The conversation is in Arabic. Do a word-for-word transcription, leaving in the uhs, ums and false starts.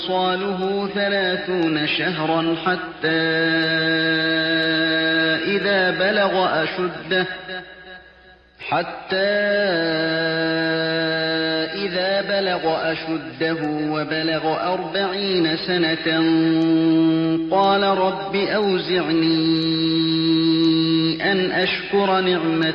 صاله ثلاثون شهرا حتى إذا بلغ أشده حتى إذا بلغ أشده وبلغ أربعين سنة قال رب أوزعني أن أشكر نعمتك